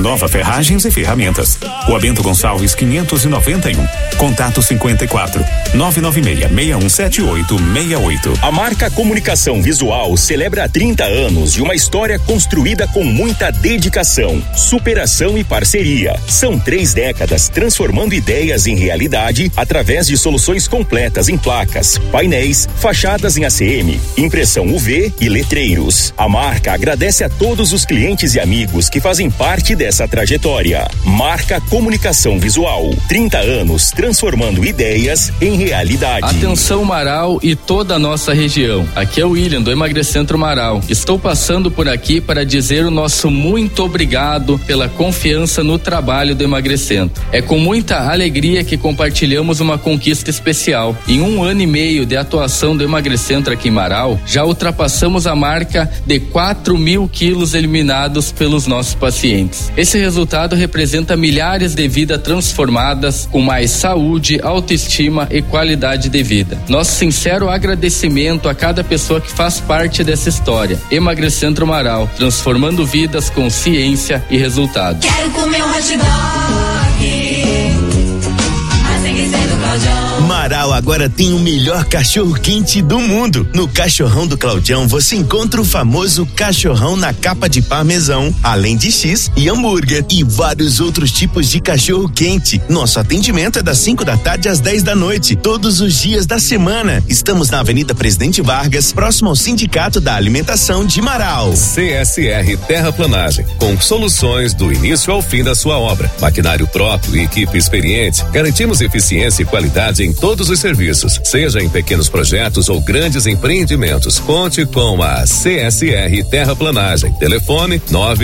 Nova Ferragens e Ferramentas. Rua Bento Gonçalves 591. Contato 54 996-617868. A marca Comunicação Visual celebra 30 anos de uma história construída com muita dedicação, superação e parceria. São 3 décadas transformando ideias em realidade através de soluções completas em placas, painéis, fachadas em ACM, impressão UV e letreiros. A marca agradece a todos os clientes e amigos que fazem parte dessa trajetória. Marca Comunicação Visual, 30 anos transformando ideias em realidade. Atenção Marau e toda a nossa região. Aqui é o William do Emagrecentro Marau. Estou passando por aqui para dizer o nosso muito obrigado pela confiança no trabalho do Emagrecentro. É com muita alegria que compartilhamos uma conquista especial. Em 1 ano e meio de atuação do Emagrecentro aqui em Marau, já ultrapassamos a marca de 4.000 quilos eliminados pelos nossos pacientes. Esse resultado representa milhares de vidas transformadas com mais saúde, autoestima e qualidade de vida. Nosso sincero agradecimento a cada pessoa que faz parte dessa história. Emagrecentro Marau, transformando vidas com ciência e resultado. Quero comer um hot dog, mas tem que ser do Claudião. Marau agora tem o melhor cachorro quente do mundo. No Cachorrão do Claudião você encontra o famoso cachorrão na capa de parmesão, além de X e hambúrguer e vários outros tipos de cachorro quente. Nosso atendimento é das 5 da tarde às 10 da noite, todos os dias da semana. Estamos na Avenida Presidente Vargas, próximo ao Sindicato da Alimentação de Marau. CSR Terraplanagem, com soluções do início ao fim da sua obra. Maquinário próprio e equipe experiente, garantimos eficiência e qualidade em todos os serviços, seja em pequenos projetos ou grandes empreendimentos. Conte com a CSR Terraplanagem. Telefone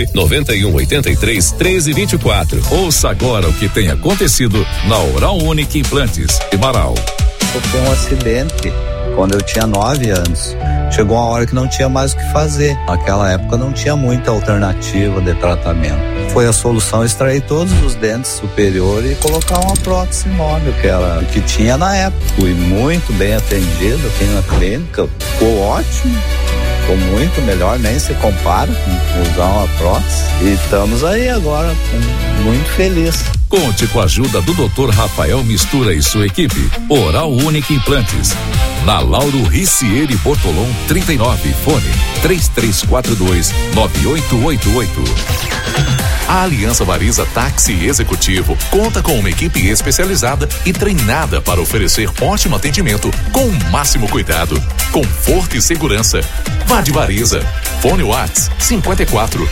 991831324. Ouça agora o que tem acontecido na Oral Unique Implantes de Marau. Sofri um acidente quando eu tinha 9 anos. Chegou uma hora que não tinha mais o que fazer. Naquela época não tinha muita alternativa de tratamento. Foi a solução extrair todos os dentes superiores e colocar uma prótese móvel, que era o que tinha na época. Fui muito bem atendido aqui na clínica, ficou ótimo. Ficou muito melhor, nem se compara com usar uma prótese. E estamos aí agora, muito felizes. Conte com a ajuda do Dr. Rafael Mistura e sua equipe. Oral Unique Implantes. Na Lauro Ricieri Bortolom 39, fone 3342-9888. A Aliança Variza Táxi Executivo conta com uma equipe especializada e treinada para oferecer ótimo atendimento com o máximo cuidado, conforto e segurança. Vá de Variza. Fone WhatsApp 54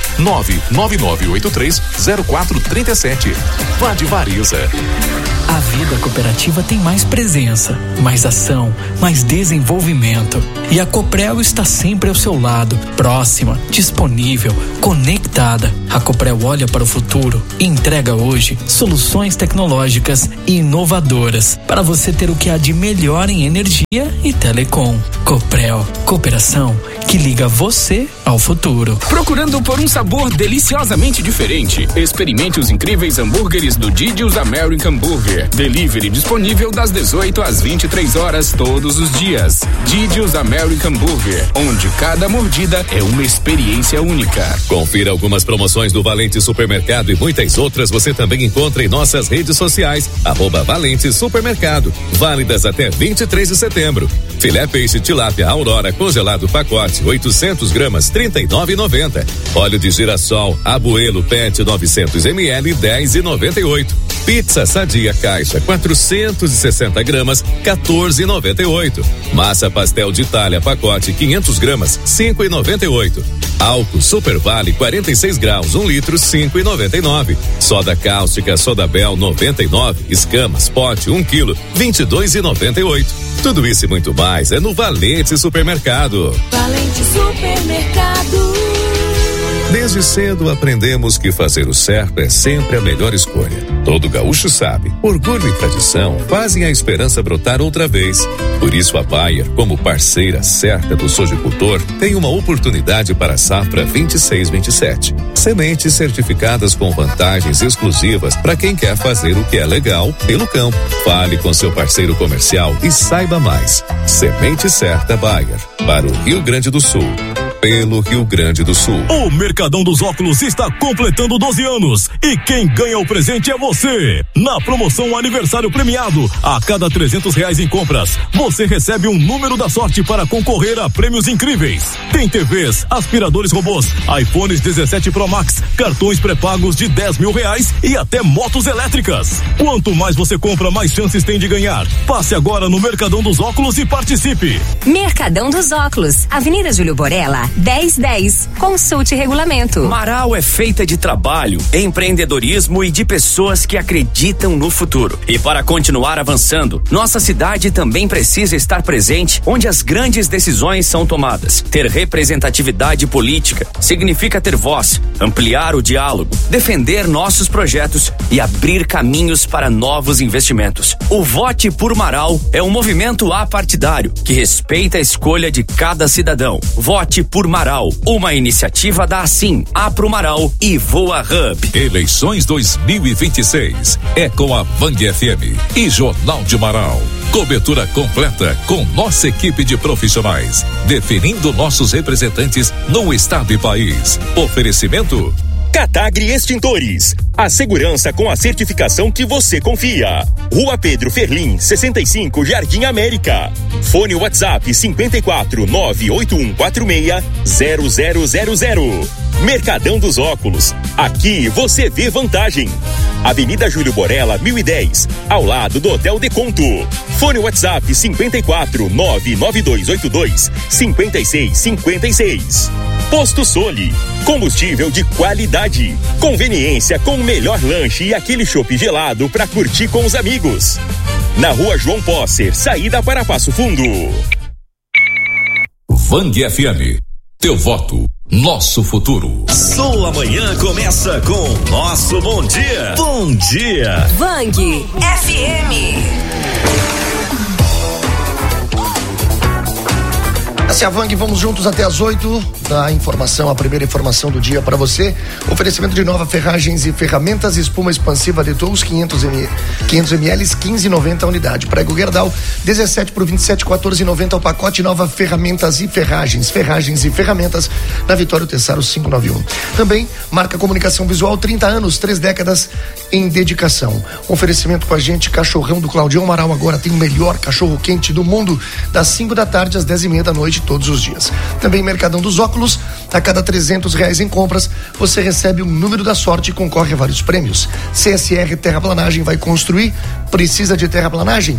99983 0437. Vá de Variza. A vida cooperativa tem mais presença, mais ação, mais desenvolvimento. E a Coprel está sempre ao seu lado, próxima, disponível, conectada. A Coprel olha para o futuro e entrega hoje soluções tecnológicas e inovadoras para você ter o que há de melhor em energia e telecom. Coprel, cooperação que liga você ao futuro. Procurando por um sabor deliciosamente diferente? Experimente os incríveis hambúrgueres do Didi's American Burger. Delivery disponível das 18 às 23 horas todos os dias. Didi's American Burger, onde cada mordida é uma experiência única. Confira algumas promoções do Valente Supermercado e muitas outras você também encontra em nossas redes sociais. @Valente Supermercado. Válidas até 23 de setembro. Filé peixe tilápia Aurora congelado pacote 800 gramas 39,90. Óleo de girassol Abuelo PET 900 ml 10,98. Pizza Sadia Caixa 460 gramas 14,98. Massa pastel de Itália pacote 500 gramas 5,98. Álcool Super Vale 46 graus 1 litro 5,99. Soda cáustica Soda Bel 99. Escamas pote 1 quilo 22,98. Tudo isso e muito mais é no Valente Supermercado. Valente Supermercado. Desde cedo aprendemos que fazer o certo é sempre a melhor escolha. Todo gaúcho sabe, orgulho e tradição fazem a esperança brotar outra vez. Por isso a Bayer, como parceira certa do sojicultor, tem uma oportunidade para a safra 26/27. Sementes certificadas com vantagens exclusivas para quem quer fazer o que é legal pelo campo. Fale com seu parceiro comercial e saiba mais. Semente certa Bayer, para o Rio Grande do Sul. pelo Rio Grande do Sul. O Mercadão dos Óculos está completando 12 anos e quem ganha o presente é você. Na promoção Aniversário Premiado, a cada R$300 em compras, você recebe um número da sorte para concorrer a prêmios incríveis. Tem TVs, aspiradores robôs, iPhones 17 Pro Max, cartões pré-pagos de R$10 mil e até motos elétricas. Quanto mais você compra, mais chances tem de ganhar. Passe agora no Mercadão dos Óculos e participe. Mercadão dos Óculos, Avenida Júlio Borella, 1010. Consulte regulamento. Marau é feita de trabalho, empreendedorismo e de pessoas que acreditam no futuro. E para continuar avançando, nossa cidade também precisa estar presente onde as grandes decisões são tomadas. Ter representatividade política significa ter voz, ampliar o diálogo, defender nossos projetos e abrir caminhos para novos investimentos. O Vote por Marau é um movimento apartidário que respeita a escolha de cada cidadão. Vote por Marau, uma iniciativa da Assim, Apro Marau e Voa Hub. Eleições 2026 é com a Vang FM e Jornal de Marau. Cobertura completa com nossa equipe de profissionais, definindo nossos representantes no estado e país. Oferecimento Catagri Extintores, a segurança com a certificação que você confia. Rua Pedro Ferlim, 65, Jardim América. Fone WhatsApp 54-98146-0000. Mercadão dos Óculos, aqui você vê vantagem. Avenida Júlio Borella, 1010, ao lado do Hotel Deconto. Fone WhatsApp 54-99282-5656. Posto Soli, combustível de qualidade, conveniência com o melhor lanche e aquele chopp gelado para curtir com os amigos. Na Rua João Posser, saída para Passo Fundo. Vang FM, teu voto, nosso futuro. Sua manhã começa com nosso bom dia. Bom dia. Vang FM. Essa é a Vang, vamos juntos até as 8. Da informação, a primeira informação do dia para você. Oferecimento de Nova Ferragens e Ferramentas, espuma expansiva de Tous 500 ml, 15,90 a unidade. Prego Gerdau, 17 por 27, 14,90 o pacote. Nova Ferramentas e Ferragens e Ferramentas na Vitório Tessaro 591. Também marca Comunicação Visual, 30 anos, 3 décadas em dedicação. Oferecimento com a gente, Cachorrão do Claudião Marau agora tem o melhor cachorro quente do mundo, das 5 da tarde às 10:30 da noite todos os dias. Também Mercadão dos Óculos, a cada R$300 em compras, você recebe um número da sorte e concorre a vários prêmios. CSR Terraplanagem vai construir, precisa de terraplanagem?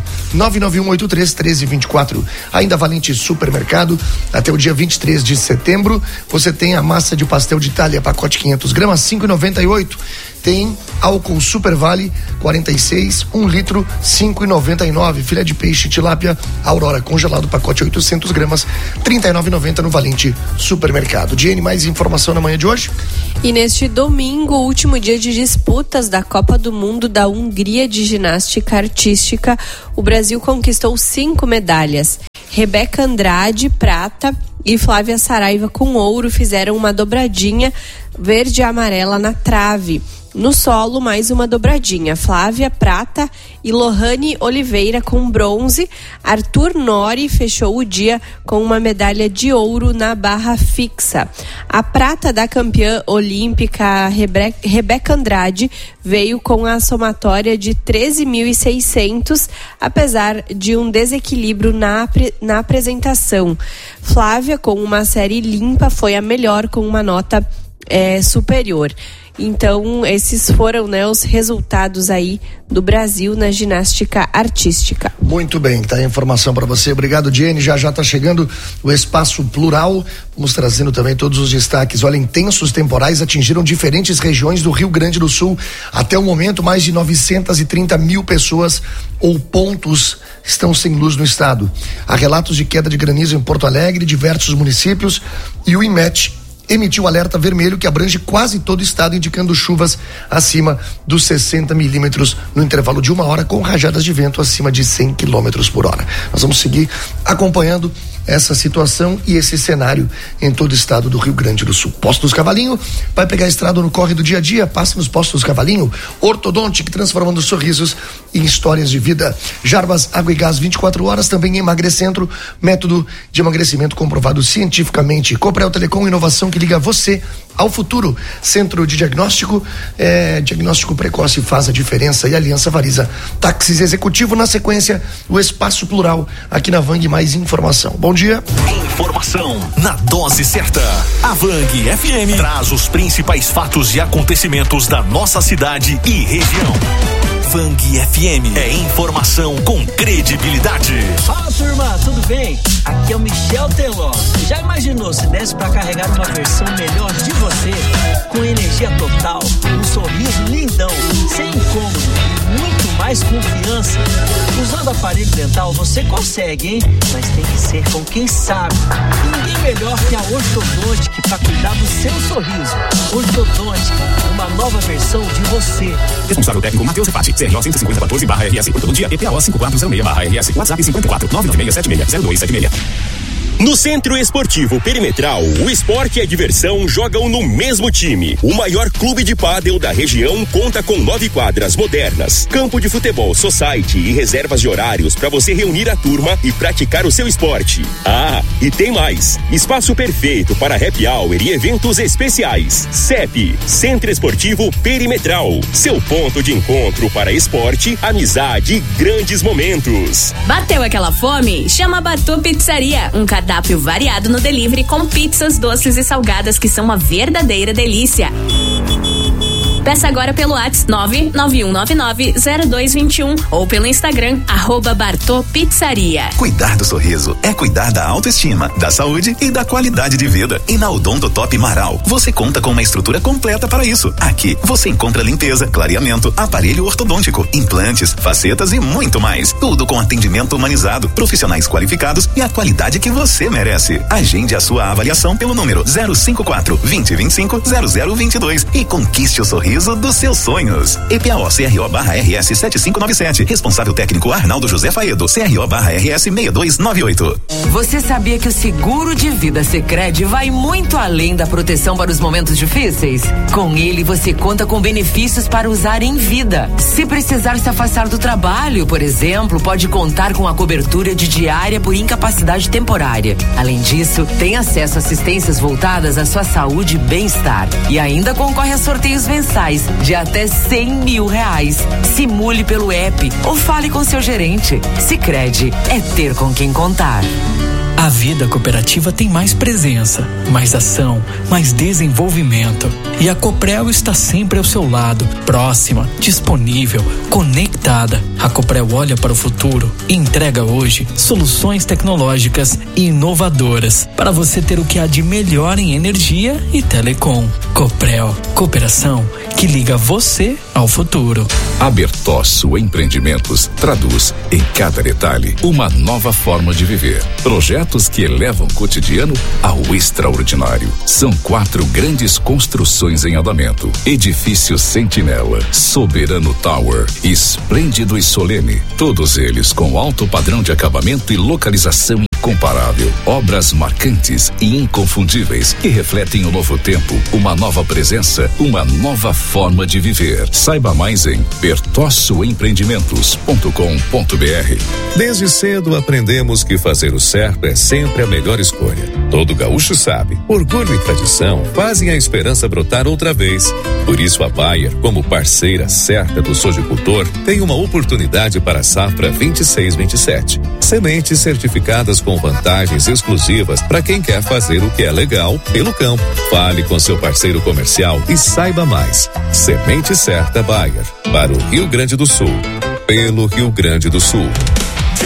99183-1324. Ainda Valente Supermercado, até o dia 23 de setembro, você tem a massa de pastel de Itália, pacote 500 gramas, 5,98. Tem álcool Super Vale 46, 1 litro, 5,99. Filé de peixe tilápia Aurora congelado, pacote 800 gramas, 39,90 no Valente Supermercado. Diene, mais informação na manhã de hoje? E neste domingo, último dia de disputas da Copa do Mundo da Hungria de ginástica artística, o Brasil conquistou 5 medalhas. Rebeca Andrade, prata, e Flávia Saraiva, com ouro, fizeram uma dobradinha verde e amarela na trave. No solo, mais uma dobradinha. Flávia, prata, e Lohane Oliveira com bronze. Arthur Nori fechou o dia com uma medalha de ouro na barra fixa. A prata da campeã olímpica Rebeca Andrade veio com a somatória de 13.600, apesar de um desequilíbrio na apresentação. Flávia, com uma série limpa, foi a melhor com uma nota superior. Então, esses foram, os resultados aí do Brasil na ginástica artística. Muito bem, tá a informação para você. Obrigado, Diene. Já tá chegando o Espaço Plural. Vamos trazendo também todos os destaques. Olha, intensos temporais atingiram diferentes regiões do Rio Grande do Sul. Até o momento, mais de 930 mil pessoas ou pontos estão sem luz no estado. Há relatos de queda de granizo em Porto Alegre, diversos municípios, e o INMET emitiu alerta vermelho que abrange quase todo o estado, indicando chuvas acima dos 60 milímetros no intervalo de 1 hora, com rajadas de vento acima de 100 quilômetros por hora. Nós vamos seguir acompanhando essa situação e esse cenário em todo o estado do Rio Grande do Sul. Postos Cavalinho, vai pegar a estrada no corre do dia a dia, passe nos Postos Cavalinho. Ortodontic, transformando sorrisos em histórias de vida. Jarbas Água e Gás 24 horas, também em Emagrecentro, método de emagrecimento comprovado cientificamente. Coprel Telecom, inovação que liga você ao futuro. Centro de diagnóstico, diagnóstico precoce faz a diferença. E Aliança Variza, táxis executivo. Na sequência, o Espaço Plural aqui na Vang. Mais informação. Bom dia. Informação na dose certa. A Vang FM traz os principais fatos e acontecimentos da nossa cidade e região. Vang FM é informação com credibilidade. Fala, turma, tudo bem? Aqui é o Michel Teló. Já imaginou se desse pra carregar uma versão melhor de você? Com energia total, um sorriso lindão, sem incômodo e muito mais confiança. Usando aparelho dental você consegue, hein? Mas tem que ser com quem sabe. E ninguém melhor que a Ortodontic pra cuidar do seu sorriso. Ortodontic, uma nova versão de você. Responsável técnico Matheus Repati, CRO 15014/RS, Ortodontia EPAO 5406/RS, WhatsApp 54 996760276. No Centro Esportivo Perimetral, o esporte e a diversão jogam no mesmo time. O maior clube de pádel da região conta com 9 quadras modernas, campo de futebol society e reservas de horários para você reunir a turma e praticar o seu esporte. Ah, e tem mais! Espaço perfeito para happy hour e eventos especiais. CEP, Centro Esportivo Perimetral, seu ponto de encontro para esporte, amizade e grandes momentos. Bateu aquela fome? Chama a Bartô Pizzaria, um cardápio variado no delivery com pizzas, doces e salgadas que são uma verdadeira delícia. Peça agora pelo WhatsApp 991990221 ou pelo Instagram @BartôPizzaria. Cuidar do sorriso é cuidar da autoestima, da saúde e da qualidade de vida. E na Odontotop Marau, você conta com uma estrutura completa para isso. Aqui você encontra limpeza, clareamento, aparelho ortodôntico, implantes, facetas e muito mais. Tudo com atendimento humanizado, profissionais qualificados e a qualidade que você merece. Agende a sua avaliação pelo número 054 2025 0022 e conquiste o sorriso dos seus sonhos. EPAO CRO/RS 7597. Responsável técnico Arnaldo José Faedo, CRO/RS 6298. Você sabia que o seguro de vida Sicredi vai muito além da proteção para os momentos difíceis? Com ele você conta com benefícios para usar em vida. Se precisar se afastar do trabalho, por exemplo, pode contar com a cobertura de diária por incapacidade temporária. Além disso, tem acesso a assistências voltadas à sua saúde e bem-estar. E ainda concorre a sorteios mensais de até R$100 mil. Simule pelo app ou fale com seu gerente. Sicredi é ter com quem contar. A vida cooperativa tem mais presença, mais ação, mais desenvolvimento. E a Coprel está sempre ao seu lado, próxima, disponível, conectada. A Coprel olha para o futuro e entrega hoje soluções tecnológicas e inovadoras para você ter o que há de melhor em energia e telecom. Coprel, cooperação que liga você ao futuro. A Bertosso Empreendimentos traduz em cada detalhe uma nova forma de viver. Projetos que elevam o cotidiano ao extraordinário. São 4 grandes construções em andamento: Edifício Sentinela, Soberano Tower, Esplêndido e Solene. Todos eles com alto padrão de acabamento e localização incomparável. Obras marcantes e inconfundíveis que refletem o novo tempo, uma nova presença, uma nova forma de viver. Saiba mais em bertossoempreendimentos.com.br. Desde cedo aprendemos que fazer o certo é sempre a melhor escolha. Todo gaúcho sabe, orgulho e tradição fazem a esperança brotar outra vez. Por isso a Bayer, como parceira certa do sojicultor, tem uma oportunidade para a safra 26/27. Sementes certificadas com vantagens exclusivas para quem quer fazer o que é legal pelo campo. Fale com seu parceiro comercial e saiba mais. Semente certa Bayer, para o Rio Grande do Sul, pelo Rio Grande do Sul.